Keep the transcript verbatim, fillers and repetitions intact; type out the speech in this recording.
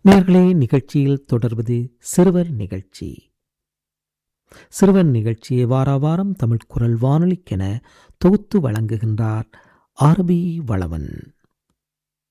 நேயர்களே, நிகழ்ச்சியில் தொடர்வது சிறுவர் நிகழ்ச்சி. சிறுவர் நிகழ்ச்சியை வார வாரம் தமிழ் குரல் வானொலிக்கென தொகுத்து வழங்குகின்றார் ஆர்பி வளவன்.